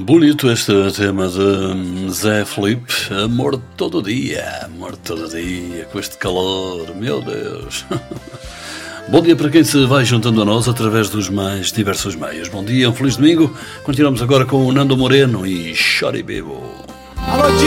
Bonito este tema de Zé Felipe. Amor todo dia, com este calor, meu Deus. Bom dia para quem se vai juntando a nós através dos mais diversos meios. Bom dia, um feliz domingo. Continuamos agora com o Nando Moreno e Chore Bebo.